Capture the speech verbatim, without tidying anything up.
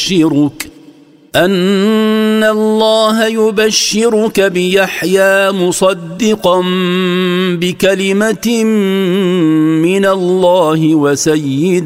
يبشرك أن الله يبشرك بيحيى مصدقا بكلمة من الله وسيدا